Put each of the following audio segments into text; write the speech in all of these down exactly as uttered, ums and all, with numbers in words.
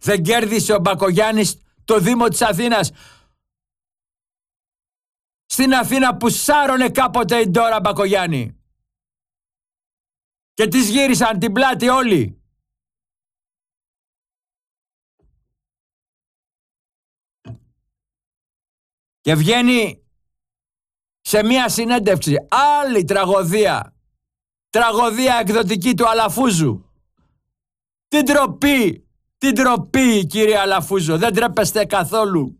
Δεν κέρδισε ο Μπακογιάννης το Δήμο της Αθήνας. Στην Αθήνα που σάρωνε κάποτε η Ντόρα Μπακογιάννη. Και της γύρισαν την πλάτη όλοι. Και βγαίνει σε μία συνέντευξη. Άλλη τραγωδία. Τραγωδία εκδοτική του Αλαφούζου. Την τροπή. Την τροπή, κύριε Αλαφούζο. Δεν τρέπεστε καθόλου.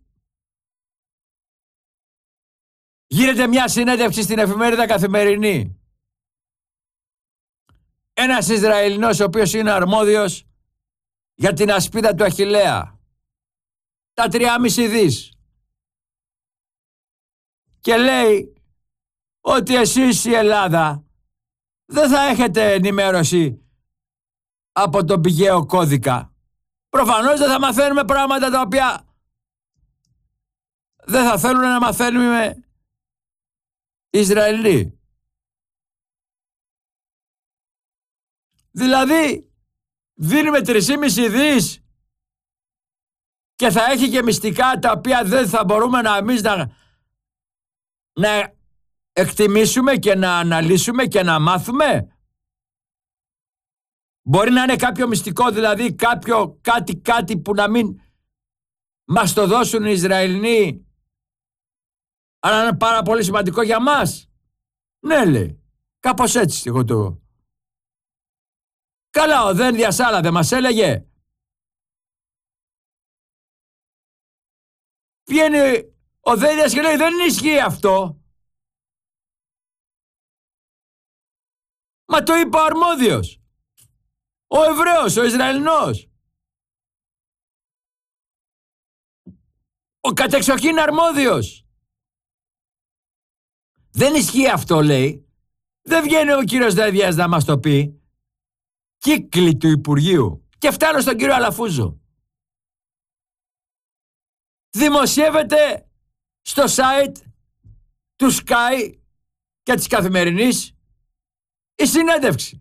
Γίνεται μια συνέντευξη στην εφημερίδα Καθημερινή. Ένας Ισραηλινός ο οποίος είναι αρμόδιος για την ασπίδα του Αχιλλέα. Τα τριάμισι δις. Και λέει ότι εσείς η Ελλάδα δεν θα έχετε ενημέρωση από τον πηγαίο κώδικα. Προφανώς δεν θα μαθαίνουμε πράγματα τα οποία δεν θα θέλουν να μαθαίνουμε Ισραηλοί. Δηλαδή δίνουμε τρεισήμισι δις και θα έχει και μυστικά τα οποία δεν θα μπορούμε να εμείς να, να εκτιμήσουμε και να αναλύσουμε και να μάθουμε. Μπορεί να είναι κάποιο μυστικό, δηλαδή κάποιο κάτι κάτι που να μην μας το δώσουν οι Ισραηλινοί, αλλά είναι πάρα πολύ σημαντικό για μας. Ναι, λέει. Κάπως έτσι εγώ το... Καλά, ο Δένδια Σάλα δεν μας έλεγε. Βγαίνει ο Δένδιας και λέει δεν ισχύει αυτό. Μα το είπε ο αρμόδιος. Ο Εβραίος, ο Ισραηλινός. Ο κατεξοχήν αρμόδιος. Δεν ισχύει αυτό, λέει. Δεν βγαίνει ο κύριος Δένδιας να μας το πει. Κύκλοι του Υπουργείου. Και φτάνω στον κύριο Αλαφούζο. Δημοσιεύεται στο site του Sky και της Καθημερινής η συνέντευξη.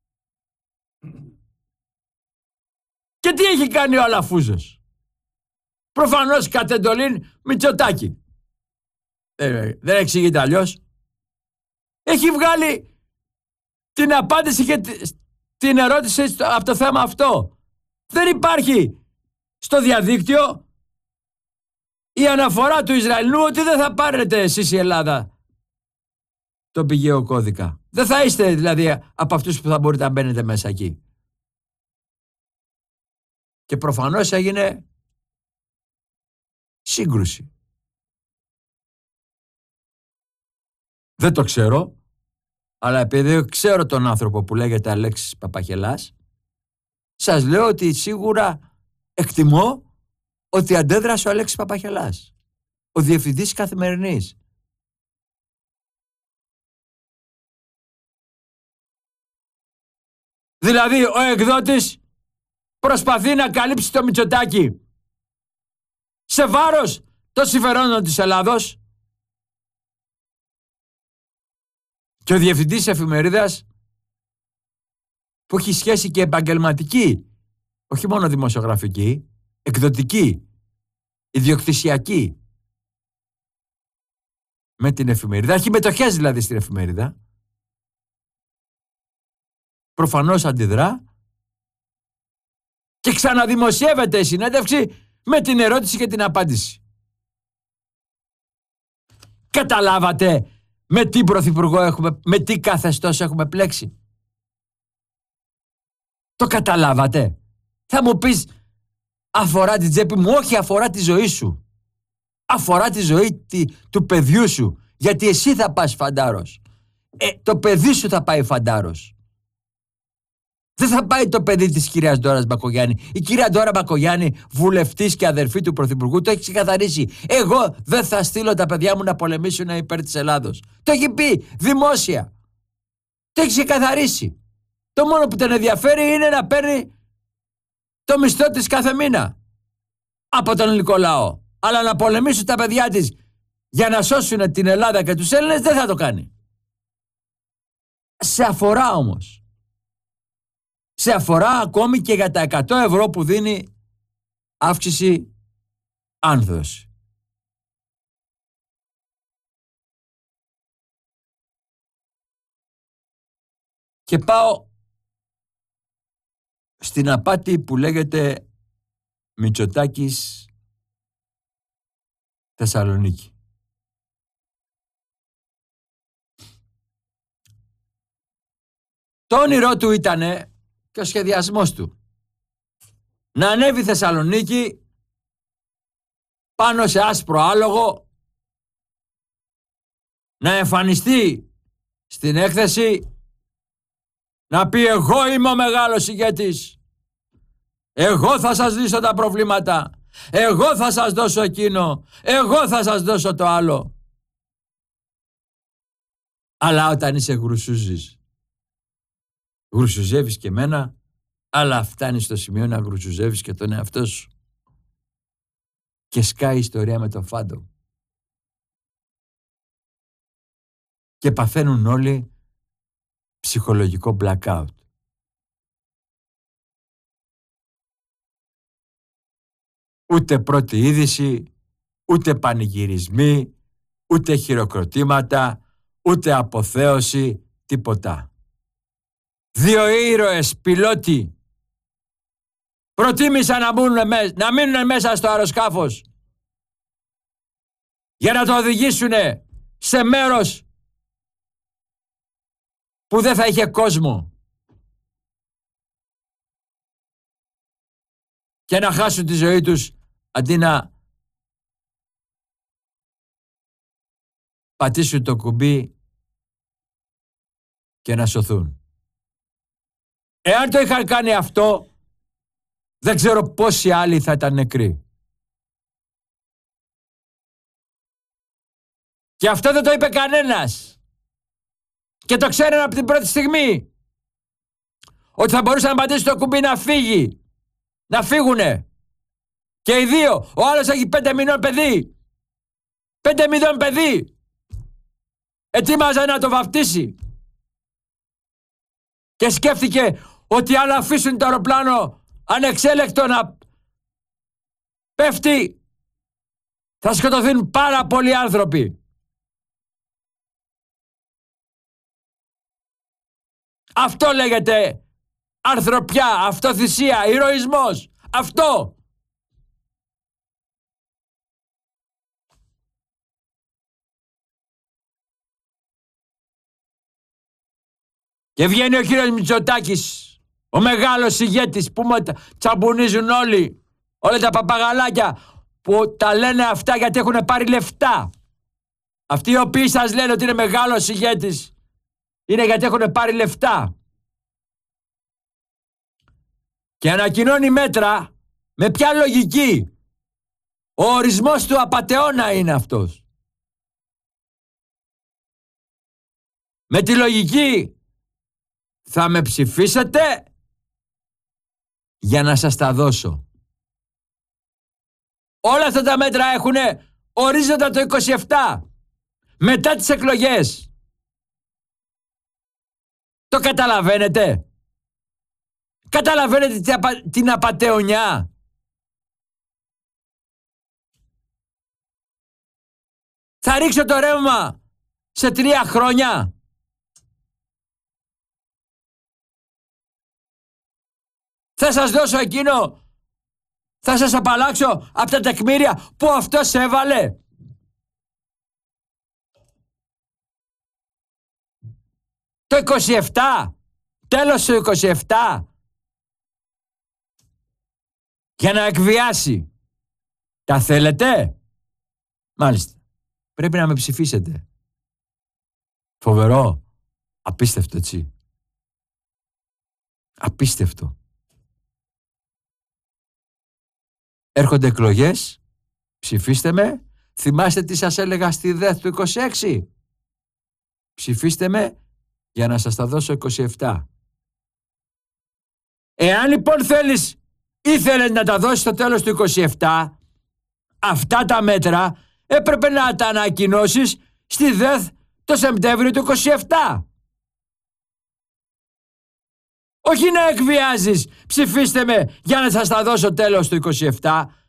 Και τι έχει κάνει ο Αλαφούζος? Προφανώς κατ' εντολήν Μητσοτάκη. Δεν, δεν εξηγείται αλλιώς. Έχει βγάλει την απάντηση και την ερώτηση από το θέμα αυτό. Δεν υπάρχει στο διαδίκτυο η αναφορά του Ισραηλινού ότι δεν θα πάρετε εσείς η Ελλάδα τον πηγαίο κώδικα. Δεν θα είστε δηλαδή από αυτούς που θα μπορείτε να μπαίνετε μέσα εκεί. Και προφανώς έγινε σύγκρουση. Δεν το ξέρω, αλλά επειδή ξέρω τον άνθρωπο που λέγεται Αλέξης Παπαχελάς, σας λέω ότι σίγουρα εκτιμώ ότι αντέδρασε ο Αλέξης Παπαχελάς, ο διευθυντής Καθημερινής. Δηλαδή ο εκδότης προσπαθεί να καλύψει το Μητσοτάκη σε βάρος των συμφερόντων της Ελλάδος και ο διευθυντής εφημερίδας που έχει σχέση και επαγγελματική, όχι μόνο δημοσιογραφική, εκδοτική, ιδιοκτησιακή με την εφημερίδα, έχει μετοχές δηλαδή στην εφημερίδα, προφανώς αντιδρά και ξαναδημοσιεύεται η συνέντευξη με την ερώτηση και την απάντηση. Καταλάβατε με τι πρωθυπουργό έχουμε, με τι καθεστώς έχουμε πλέξει? Το καταλάβατε? Θα μου πεις αφορά την τσέπη μου? Όχι, αφορά τη ζωή σου. Αφορά τη ζωή τη, του παιδιού σου. Γιατί εσύ θα πας φαντάρος. Ε, το παιδί σου θα πάει φαντάρος. Δεν θα πάει το παιδί της κυρίας Ντόρας Μπακογιάννη. Η κυρία Ντόρα Μπακογιάννη, βουλευτής και αδερφή του Πρωθυπουργού, το έχει ξεκαθαρίσει. Εγώ δεν θα στείλω τα παιδιά μου να πολεμήσουν υπέρ της Ελλάδος. Το έχει πει δημόσια. Το έχει ξεκαθαρίσει. Το μόνο που τον ενδιαφέρει είναι να παίρνει το μισθό της κάθε μήνα από τον ελληνικό λαό. Αλλά να πολεμήσουν τα παιδιά της για να σώσουν την Ελλάδα και τους Έλληνες δεν θα το κάνει. Σε αφορά όμως. Σε αφορά ακόμη και για τα εκατό ευρώ που δίνει αύξηση άνθος. Και πάω στην απάτη που λέγεται Μητσοτάκης Θεσσαλονίκη. Το όνειρό του ήτανε και ο σχεδιασμός του να ανέβει Θεσσαλονίκη πάνω σε άσπρο άλογο, να εμφανιστεί στην έκθεση, να πει εγώ είμαι ο μεγάλος ηγέτης, εγώ θα σας λύσω τα προβλήματα, εγώ θα σας δώσω εκείνο, εγώ θα σας δώσω το άλλο. Αλλά όταν είσαι γρουσούζης, γρουσουζεύεις και εμένα, αλλά φτάνεις στο σημείο να γρουσουζεύεις και τον εαυτό σου. Και σκάει η ιστορία με το Φάντο. Και παθαίνουν όλοι ψυχολογικό blackout. Ούτε πρώτη είδηση, ούτε πανηγυρισμοί, ούτε χειροκροτήματα, ούτε αποθέωση, τίποτα. Δύο ήρωες πιλότοι προτίμησαν να μείνουν, με, να μείνουν μέσα στο αεροσκάφος για να το οδηγήσουν σε μέρος που δεν θα είχε κόσμο και να χάσουν τη ζωή τους αντί να πατήσουν το κουμπί και να σωθούν. Εάν το είχαν κάνει αυτό, δεν ξέρω πόσοι άλλοι θα ήταν νεκροί. Και αυτό δεν το είπε κανένας. Και το ξέρουν από την πρώτη στιγμή. Ότι θα μπορούσαν να πατήσουν το κουμπί να φύγει. Να φύγουνε. Και οι δύο. Ο άλλος έχει πέντε μηνών παιδί. Πέντε μηνών παιδί. Ετοίμαζε να το βαφτίσει. Και σκέφτηκε ότι αν αφήσουν το αεροπλάνο ανεξέλεκτο να πέφτει, θα σκοτωθούν πάρα πολλοί άνθρωποι. Αυτό λέγεται ανθρωπιά, αυτοθυσία, ηρωισμός. Αυτό. Και βγαίνει ο κύριος Μητσοτάκης, ο μεγάλος ηγέτης που τσαμπουνίζουν όλοι, όλα τα παπαγαλάκια που τα λένε αυτά γιατί έχουν πάρει λεφτά. Αυτοί οι οποίοι σας λένε ότι είναι μεγάλος ηγέτης είναι γιατί έχουν πάρει λεφτά. Και ανακοινώνει μέτρα με ποια λογική. Ο ορισμός του απατεώνα είναι αυτός. Με τη λογική θα με ψηφίσετε για να σας τα δώσω. Όλα αυτά τα μέτρα έχουν ορίζοντα το είκοσι επτά. Μετά τις εκλογές. Το καταλαβαίνετε? Καταλαβαίνετε την απατεωνιά? Θα ρίξω το ρεύμα σε τρία χρόνια. Θα σας δώσω εκείνο. Θα σας απαλλάξω από τα τεκμήρια που αυτός έβαλε. Το είκοσι επτά. Τέλος του είκοσι επτά. Για να εκβιάσει. Τα θέλετε? Μάλιστα. Πρέπει να με ψηφίσετε. Φοβερό. Απίστευτο, έτσι. Απίστευτο. Έρχονται εκλογές. Ψηφίστε με. Θυμάστε τι σας έλεγα στη ΔΕΘ του είκοσι έξι. Ψηφίστε με για να σας τα δώσω είκοσι επτά. Εάν λοιπόν θέλεις, ήθελες να τα δώσεις στο τέλος του είκοσι επτά, αυτά τα μέτρα έπρεπε να τα ανακοινώσεις στη ΔΕΘ το Σεπτέμβριο του είκοσι επτά. Όχι να εκβιάζεις, ψηφίστε με για να σας τα δώσω τέλος του είκοσι επτά.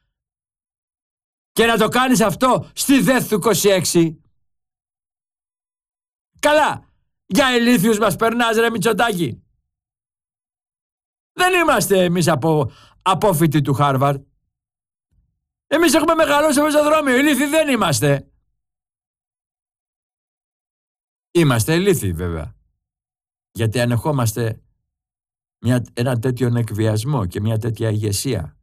και να το κάνεις αυτό στη ΔΕΘ του είκοσι έξι. Καλά, για ηλίθιους μας περνάς ρε Μητσοτάκη. Δεν είμαστε εμείς από απόφοιτοι του Χάρβαρντ. Εμείς έχουμε μεγαλώσει στο πεζοδρόμιο, ηλίθιοι δεν είμαστε. Είμαστε ηλίθιοι βέβαια, γιατί ανεχόμαστε μια, ένα τέτοιο εκβιασμό και μια τέτοια ηγεσία.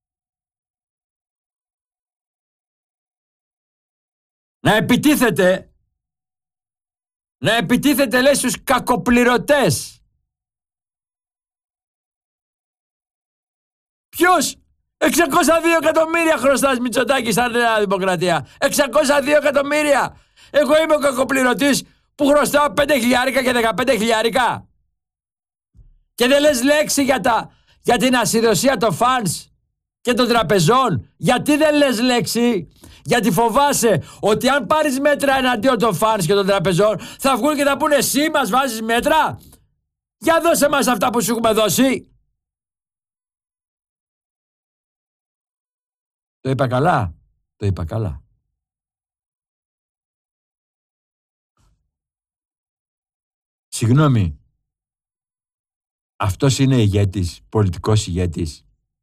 Να επιτίθεται, να επιτίθεται λέει στους κακοπληρωτές. Ποιος? εξακόσια δύο εκατομμύρια χρωστάς Μητσοτάκη σαν Νέα Δημοκρατία. εξακόσια δύο εκατομμύρια. Εγώ είμαι ο κακοπληρωτής που χρωστάω πέντε χιλιάρικα και δεκαπέντε χιλιάρικα. Και δεν λες λέξη για, τα, για την ασυδοσία των φανς και των τραπεζών. Γιατί δεν λες λέξη? Γιατί φοβάσαι ότι αν πάρεις μέτρα εναντίον των φανς και των τραπεζών θα βγουν και θα πούνε εσύ μας βάζεις μέτρα. Για δώσε μας αυτά που σου έχουμε δώσει. Το είπα καλά. Το είπα καλά. Συγγνώμη. Αυτός είναι ηγέτης, πολιτικός ηγέτης,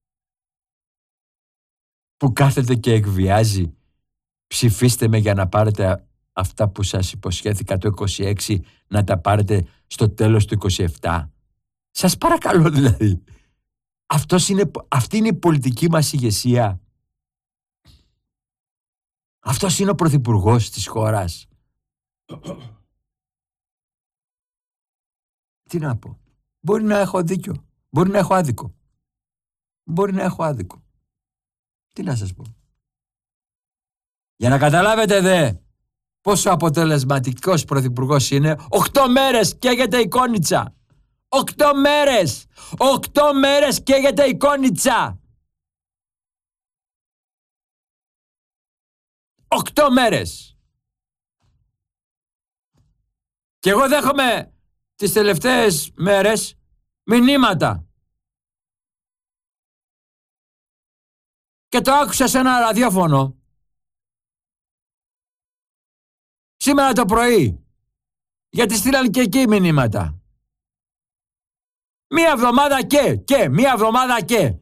που κάθεται και εκβιάζει ψηφίστε με για να πάρετε αυτά που σας υποσχέθηκα το είκοσι έξι να τα πάρετε στο τέλος του είκοσι επτά. Σας παρακαλώ δηλαδή. Αυτός είναι, αυτή είναι η πολιτική μας ηγεσία. Αυτός είναι ο πρωθυπουργός της χώρας. Τι να πω. Μπορεί να έχω δίκιο. Μπορεί να έχω άδικο. Μπορεί να έχω άδικο. Τι να σας πω. Για να καταλάβετε δε πόσο αποτελεσματικός πρωθυπουργός είναι, οκτώ μέρες καίγεται η κόνιτσα. Οκτώ μέρες. Οκτώ μέρες καίγεται η κόνιτσα. Οκτώ μέρες. Και εγώ δέχομαι τις τελευταίες μέρες μηνύματα. Και το άκουσα σε ένα ραδιόφωνο σήμερα το πρωί, γιατί στείλαν και εκεί μηνύματα. Μία εβδομάδα και, και, μία εβδομάδα και.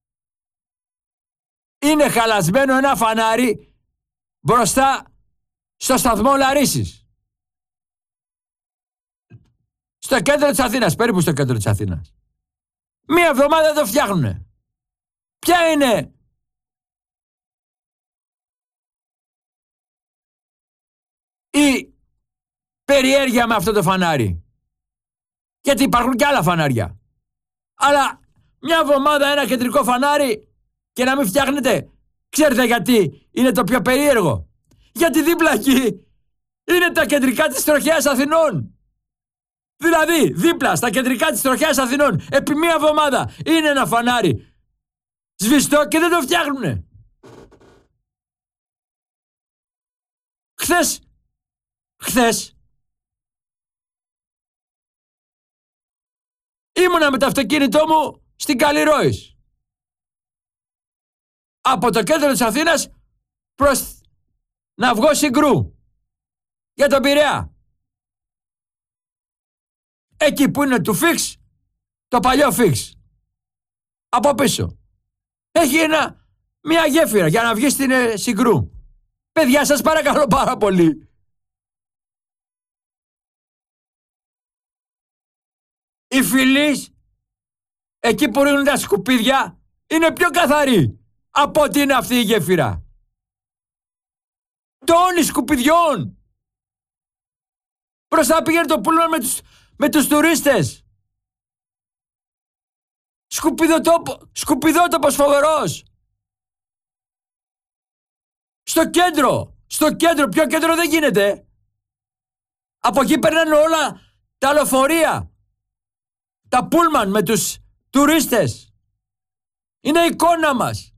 Είναι χαλασμένο ένα φανάρι μπροστά στο σταθμό Λαρίσης. Στο κέντρο της Αθήνας, περίπου στο κέντρο της Αθήνας. Μία εβδομάδα το φτιάχνουνε. Ποια είναι η περιέργεια με αυτό το φανάρι? Γιατί υπάρχουν και άλλα φανάρια. Αλλά μια εβδομάδα ένα κεντρικό φανάρι και να μην φτιάχνετε. Ξέρετε γιατί είναι το πιο περίεργο? Γιατί δίπλα εκεί είναι τα κεντρικά της τροχέας Αθηνών. Δηλαδή, δίπλα στα κεντρικά της τροχέας Αθηνών, επί μία εβδομάδα, είναι ένα φανάρι σβηστό και δεν το φτιάχνουνε. Χθες, χθες, ήμουνα με το αυτοκίνητό μου στην Καλλιρόης. Από το κέντρο της Αθήνας προς Ναυγό Συγκρού, για τον Πειραιά. Εκεί που είναι του Φίξ, το παλιό Φίξ. Από πίσω. Έχει ένα, μια γέφυρα για να βγει στην ε, Συγκρού. Παιδιά, σας παρακαλώ πάρα πολύ. Οι Φιλείς, εκεί που ρίχνουν τα σκουπίδια, είναι πιο καθαροί από ότι είναι αυτή η γέφυρα. Τόνοι σκουπιδιών. Μπροστά πήγαινε το πούλμα με τους, με τους τουρίστες. Σκουπιδότοπο, σκουπιδότοπος φοβερός. Στο κέντρο, στο κέντρο, πιο κέντρο δεν γίνεται. Από εκεί περνάνε όλα τα λεωφορεία, τα πούλμαν με τους τουρίστες. Είναι εικόνα μας.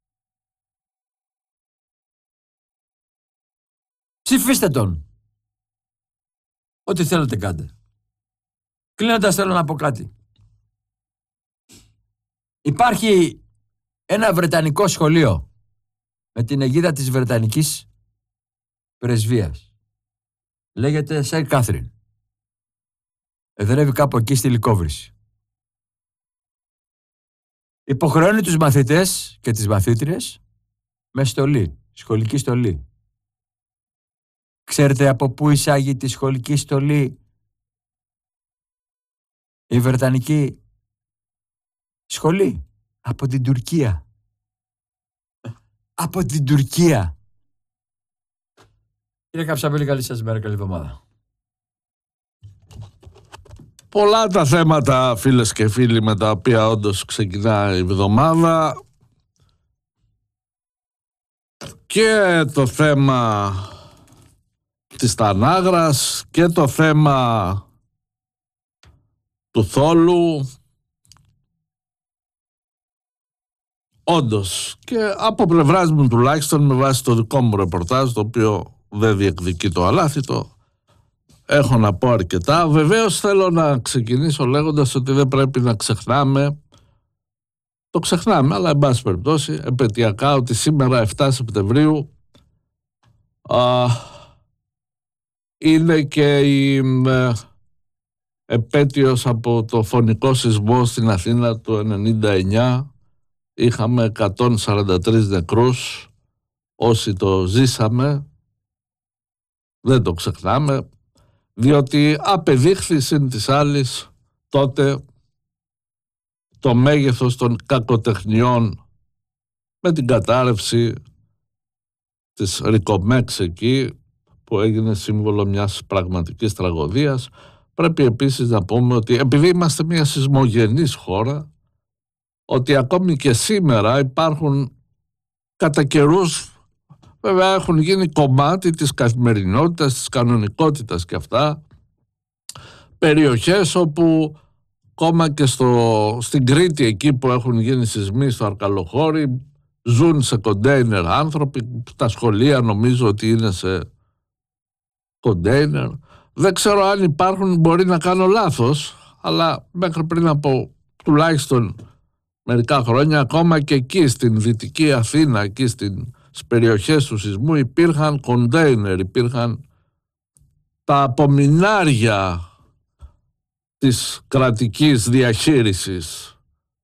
Ψηφίστε τον. Ό,τι θέλετε κάντε. Κλείνοντας θέλω να πω κάτι. Υπάρχει ένα βρετανικό σχολείο με την αιγίδα της Βρετανικής Πρεσβείας. Λέγεται Σερ Κάθριν. Εδρεύει κάπου εκεί στη Λυκόβρηση. Υποχρεώνει τους μαθητές και τις μαθήτριες με στολή, σχολική στολή. Ξέρετε από πού εισάγει τη σχολική στολή η Βρετανική σχολή? Από την Τουρκία. Από την Τουρκία. Κύριε Καψαμπέλη, καλή σας μέρα, καλή εβδομάδα. Πολλά τα θέματα, φίλες και φίλοι, με τα οποία όντως ξεκινάει η εβδομάδα. Και το θέμα της Τανάγρας και το θέμα του Θόλου. Όντως, και από πλευράς μου τουλάχιστον, με βάση το δικό μου ρεπορτάζ, το οποίο δεν διεκδικεί το αλάθητο, έχω να πω αρκετά. Βεβαίως θέλω να ξεκινήσω λέγοντας ότι δεν πρέπει να ξεχνάμε, το ξεχνάμε, αλλά εν πάση περιπτώσει, επαιτειακά, ότι σήμερα εφτά Σεπτεμβρίου α, είναι και η ε, επέτειος από το φωνικό σεισμό στην Αθήνα του ενενήντα εννιά. Είχαμε εκατόν σαράντα τρεις νεκρούς, όσοι το ζήσαμε, δεν το ξεχνάμε, διότι απεδείχθη συν της άλλης τότε το μέγεθος των κακοτεχνιών με την κατάρρευση της Ρικομέξ εκεί, που έγινε σύμβολο μιας πραγματικής τραγωδίας. Πρέπει επίσης να πούμε ότι επειδή είμαστε μια σεισμογενής χώρα, ότι ακόμη και σήμερα υπάρχουν κατά καιρούς, βέβαια έχουν γίνει κομμάτι της καθημερινότητας, της κανονικότητας και αυτά, περιοχές όπου ακόμα και στο, στην Κρήτη, εκεί που έχουν γίνει σεισμοί στο Αρκαλοχώρι, ζουν σε κοντέινερ άνθρωποι. Τα σχολεία νομίζω ότι είναι σε κοντέινερ. Δεν ξέρω αν υπάρχουν, μπορεί να κάνω λάθος, αλλά μέχρι πριν από τουλάχιστον μερικά χρόνια, ακόμα και εκεί στην Δυτική Αθήνα, εκεί στις περιοχές του σεισμού, υπήρχαν κοντέινερ, υπήρχαν τα απομεινάρια της κρατικής διαχείρισης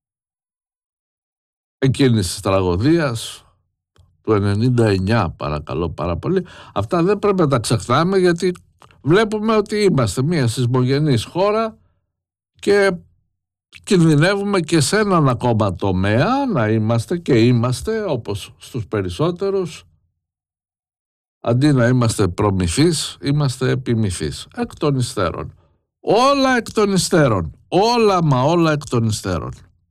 εκείνης της τραγωδίας του ενενήντα εννιά, παρακαλώ πάρα πολύ. Αυτά δεν πρέπει να τα ξεχνάμε, γιατί βλέπουμε ότι είμαστε μια σεισμογενής χώρα και κινδυνεύουμε και σε έναν ακόμα τομέα να είμαστε, και είμαστε, όπως στους περισσότερους, αντί να είμαστε προμηθείς, είμαστε επιμηθείς. Εκ των υστέρων. Όλα εκ των υστέρων. Όλα μα όλα εκ των υστέρων.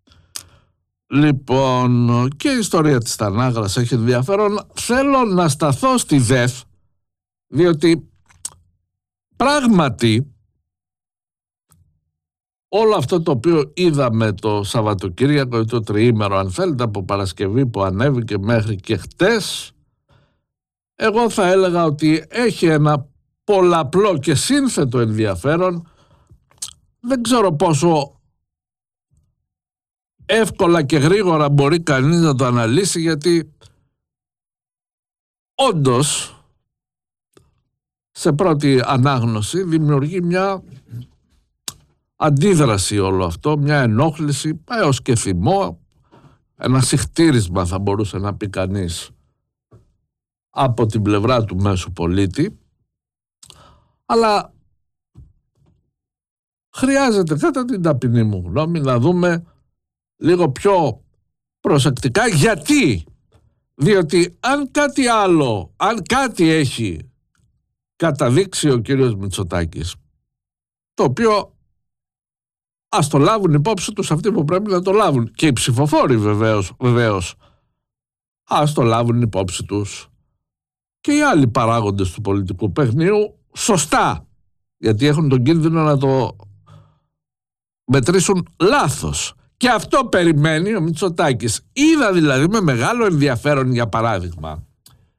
Λοιπόν, και η ιστορία της Τανάγρας έχει ενδιαφέρον. Θέλω να σταθώ στη ΔΕΘ, διότι πράγματι όλο αυτό το οποίο είδαμε το Σαββατοκύριακο ή το τριήμερο, αν θέλετε, από Παρασκευή που ανέβηκε μέχρι και χτες, εγώ θα έλεγα ότι έχει ένα πολλαπλό και σύνθετο ενδιαφέρον. Δεν ξέρω πόσο εύκολα και γρήγορα μπορεί κανείς να το αναλύσει, γιατί όντως σε πρώτη ανάγνωση δημιουργεί μια αντίδραση όλο αυτό, μια ενόχληση έως και θυμό, ένα συχτήρισμα θα μπορούσε να πει κανείς από την πλευρά του μέσου πολίτη, αλλά χρειάζεται κατά την ταπεινή μου γνώμη να δούμε λίγο πιο προσεκτικά γιατί. Διότι αν κάτι άλλο, αν κάτι έχει καταδείξει ο κύριος Μητσοτάκης, το οποίο ας το λάβουν υπόψη τους αυτοί που πρέπει να το λάβουν, και οι ψηφοφόροι βεβαίως, βεβαίως ας το λάβουν υπόψη τους και οι άλλοι παράγοντες του πολιτικού παιχνίου, σωστά, γιατί έχουν τον κίνδυνο να το μετρήσουν λάθος. Και αυτό περιμένει ο Μητσοτάκης. Είδα δηλαδή με μεγάλο ενδιαφέρον, για παράδειγμα,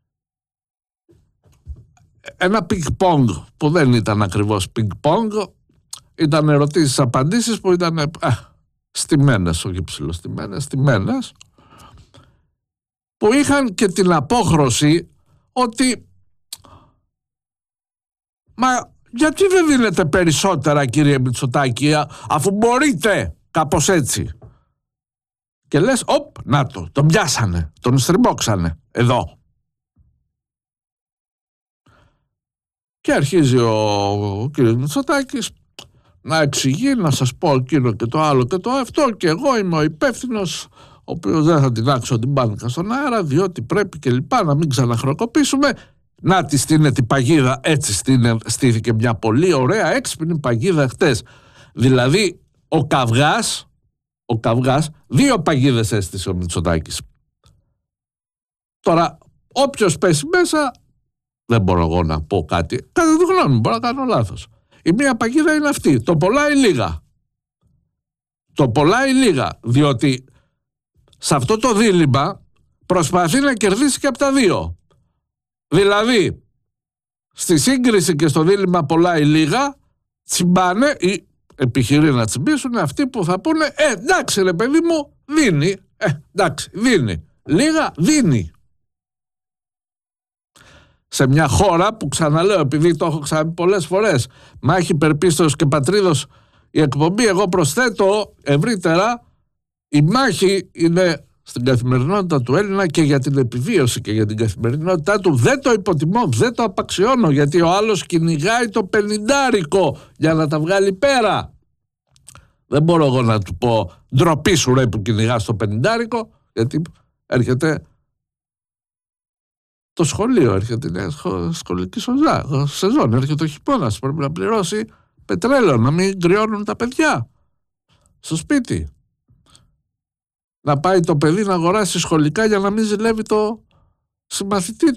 ένα πινκ-πονγκ που δεν ήταν ακριβώς πινκ-πονγκ, ήταν ερωτήσεις-απαντήσεις που ήταν ε, στημένες, όχι ψηλοστημένες, στημένες. που είχαν και την απόχρωση ότι μα γιατί δεν δίνετε περισσότερα, κύριε Μητσοτάκη, αφού μπορείτε, κάπως έτσι. Και λες, οπ, να το, τον πιάσανε, τον στριμώξανε, εδώ. Και αρχίζει ο, ο κύριος Μητσοτάκης να εξηγεί, να σας πω εκείνο και το άλλο και το αυτό, και εγώ είμαι ο υπεύθυνος, ο οποίος δεν θα τεινάξω την μπάνικα στον αέρα, διότι πρέπει και λοιπά να μην ξαναχροκοπήσουμε. Να τη στείνεται η παγίδα, έτσι στήθηκε μια πολύ ωραία έξυπνη παγίδα χτες. Δηλαδή ο καυγάς, ο καυγάς, δύο παγίδες έστησε ο Μητσοτάκης. Τώρα όποιος πέσει μέσα, δεν μπορώ εγώ να πω κάτι, κατά τη γνώμη μου, μπορώ να κάνω λάθος. Η μία παγίδα είναι αυτή, το πολλά ή λίγα. Το πολλά ή λίγα, διότι σε αυτό το δίλημμα προσπαθεί να κερδίσει και από τα δύο. Δηλαδή, στη σύγκριση και στο δίλημμα πολλά ή λίγα, τσιμπάνε ή επιχειρεί να τσιμπήσουν αυτοί που θα πούνε «Ε, εντάξει ρε παιδί μου, δίνει, ε, εντάξει, δίνει, λίγα δίνει». Σε μια χώρα που, ξαναλέω, επειδή το έχω ξαναπεί πολλές φορές, μάχη υπερπίστεως και πατρίδος η εκπομπή, εγώ προσθέτω ευρύτερα, η μάχη είναι στην καθημερινότητα του Έλληνα και για την επιβίωση και για την καθημερινότητά του. Δεν το υποτιμώ, δεν το απαξιώνω, γιατί ο άλλος κυνηγάει το πενηντάρικο για να τα βγάλει πέρα. Δεν μπορώ εγώ να του πω ντροπή σου ρε που κυνηγάς το πενηντάρικο, γιατί έρχεται το σχολείο, έρχεται η σχολική σεζόν, έρχεται ο χειμώνας, πρέπει να πληρώσει πετρέλαιο, να μην κρυώνουν τα παιδιά στο σπίτι. Να πάει το παιδί να αγοράσει σχολικά για να μην ζηλεύει το συμμαθητή